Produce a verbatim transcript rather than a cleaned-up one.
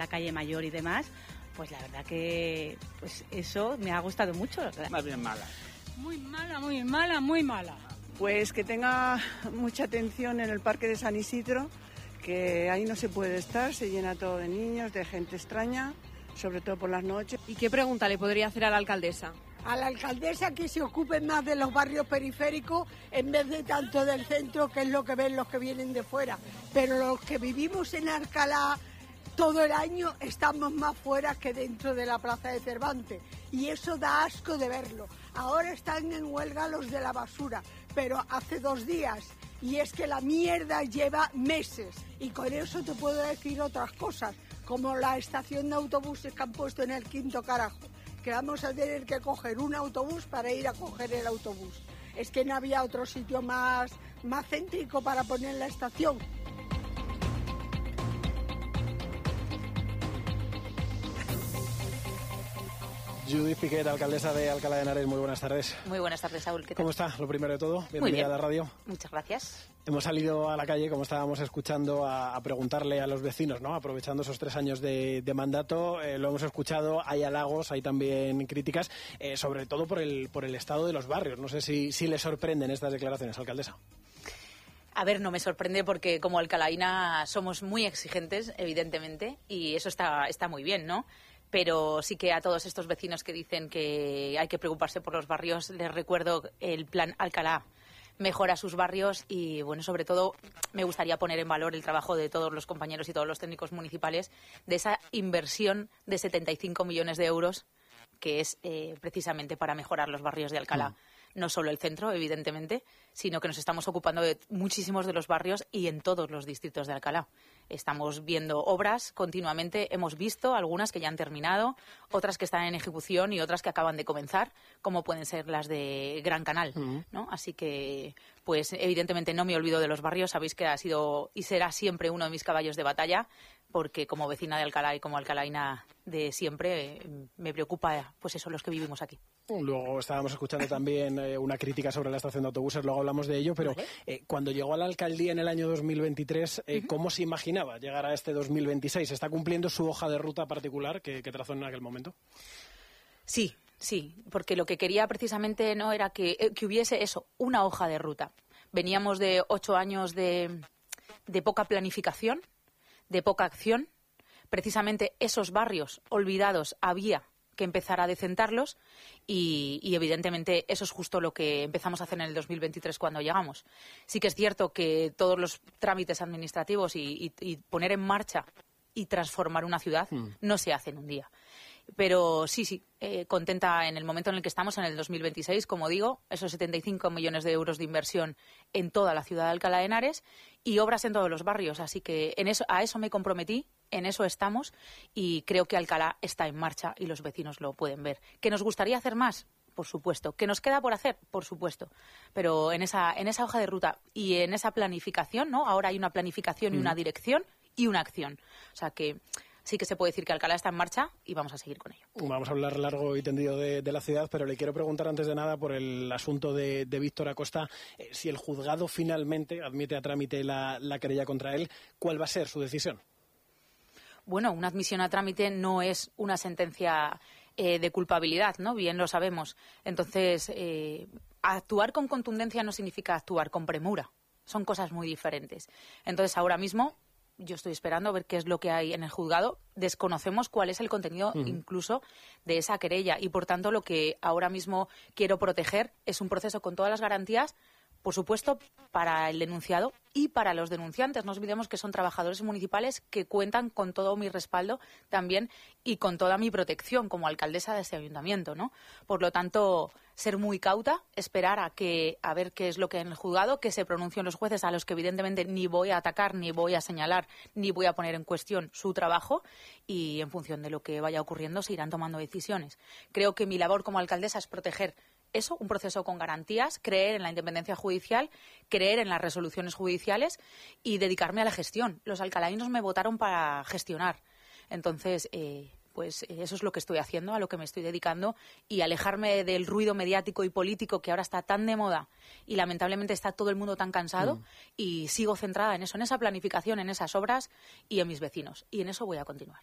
la calle Mayor y demás, pues la verdad que pues eso me ha gustado mucho. Más bien mala. Muy mala, muy mala, muy mala. Pues que tenga mucha atención en el Parque de San Isidro, que ahí no se puede estar, se llena todo de niños, de gente extraña, sobre todo por las noches. ¿Y qué pregunta le podría hacer a la alcaldesa? A la alcaldesa que se ocupe más de los barrios periféricos en vez de tanto del centro, que es lo que ven los que vienen de fuera. Pero los que vivimos en Alcalá todo el año estamos más fuera que dentro de la Plaza de Cervantes. Y eso da asco de verlo. Ahora están en huelga los de la basura, pero hace dos días. Y es que la mierda lleva meses. Y con eso te puedo decir otras cosas, como la estación de autobuses que han puesto en el Quinto Carajo, que vamos a tener que coger un autobús para ir a coger el autobús. Es que no había otro sitio más, más céntrico para poner la estación. Judith Piquet, alcaldesa de Alcalá de Henares, muy buenas tardes. Muy buenas tardes, Saúl. ¿Qué tal? ¿Cómo está? Lo primero de todo, bienvenida Muy bien. a la radio. Muchas gracias. Hemos salido a la calle, como estábamos escuchando, a, a preguntarle a los vecinos, ¿no? Aprovechando esos tres años de, de mandato, eh, lo hemos escuchado, hay halagos, hay también críticas, eh, sobre todo por el, por el estado de los barrios. No sé si, si le sorprenden estas declaraciones, alcaldesa. A ver, no me sorprende porque como alcalaína somos muy exigentes, evidentemente, y eso está, está muy bien, ¿no? Pero sí que a todos estos vecinos que dicen que hay que preocuparse por los barrios, les recuerdo el plan Alcalá. Mejora sus barrios y, bueno, sobre todo me gustaría poner en valor el trabajo de todos los compañeros y todos los técnicos municipales de esa inversión de setenta y cinco millones de euros que es eh, precisamente para mejorar los barrios de Alcalá. Mm. No solo el centro, evidentemente, sino que nos estamos ocupando de muchísimos de los barrios y en todos los distritos de Alcalá. Estamos viendo obras continuamente, hemos visto algunas que ya han terminado, otras que están en ejecución y otras que acaban de comenzar, como pueden ser las de Gran Canal, uh-huh. ¿no? Así que, pues evidentemente no me olvido de los barrios, sabéis que ha sido y será siempre uno de mis caballos de batalla, porque como vecina de Alcalá y como alcalaína de siempre, me preocupa, pues eso, los que vivimos aquí. Luego estábamos escuchando también eh, una crítica sobre la estación de autobuses, luego hablamos de ello, pero vale. eh, cuando llegó a la alcaldía en el año dos mil veintitrés, eh, uh-huh. ¿cómo se imaginaba llegar a este dos mil veintiséis? ¿Está cumpliendo su hoja de ruta particular que, que trazó en aquel momento? Sí, sí, porque lo que quería precisamente no era que, eh, que hubiese eso, una hoja de ruta. Veníamos de ocho años de, de poca planificación, de poca acción. Precisamente esos barrios olvidados había que empezar a decentarlos y, y evidentemente eso es justo lo que empezamos a hacer en el dos mil veintitrés cuando llegamos. Sí que es cierto que todos los trámites administrativos y, y, y poner en marcha y transformar una ciudad mm. no se hace en un día. Pero sí, sí, eh, contenta en el momento en el que estamos, en el dos mil veintiséis, como digo, esos setenta y cinco millones de euros de inversión en toda la ciudad de Alcalá de Henares y obras en todos los barrios. Así que en eso, a eso me comprometí, en eso estamos y creo que Alcalá está en marcha y los vecinos lo pueden ver. ¿Que nos gustaría hacer más? Por supuesto. ¿Que nos queda por hacer? Por supuesto. Pero en esa, en esa hoja de ruta y en esa planificación, ¿no? Ahora hay una planificación y una dirección y una acción. O sea que sí que se puede decir que Alcalá está en marcha y vamos a seguir con ello. Vamos a hablar largo y tendido de, de la ciudad, pero le quiero preguntar antes de nada por el asunto de, de Víctor Acosta. Eh, si el juzgado finalmente admite a trámite la, la querella contra él, ¿cuál va a ser su decisión? Bueno, una admisión a trámite no es una sentencia eh, de culpabilidad, ¿no? Bien lo sabemos. Entonces, eh, actuar con contundencia no significa actuar con premura. Son cosas muy diferentes. Entonces, ahora mismo yo estoy esperando a ver qué es lo que hay en el juzgado. Desconocemos cuál es el contenido uh-huh. incluso de esa querella y, por tanto, lo que ahora mismo quiero proteger es un proceso con todas las garantías, por supuesto, para el denunciado y para los denunciantes. No olvidemos que son trabajadores municipales que cuentan con todo mi respaldo también y con toda mi protección como alcaldesa de este ayuntamiento, ¿no? Por lo tanto, ser muy cauta, esperar a que a ver qué es lo que hay en el juzgado, que se pronuncien los jueces, a los que evidentemente ni voy a atacar, ni voy a señalar, ni voy a poner en cuestión su trabajo y en función de lo que vaya ocurriendo se irán tomando decisiones. Creo que mi labor como alcaldesa es proteger eso, un proceso con garantías, creer en la independencia judicial, creer en las resoluciones judiciales y dedicarme a la gestión. Los alcalaínos me votaron para gestionar. Entonces, eh, pues eso es lo que estoy haciendo, a lo que me estoy dedicando y alejarme del ruido mediático y político que ahora está tan de moda y lamentablemente está todo el mundo tan cansado mm. y sigo centrada en eso, en esa planificación, en esas obras y en mis vecinos. Y en eso voy a continuar.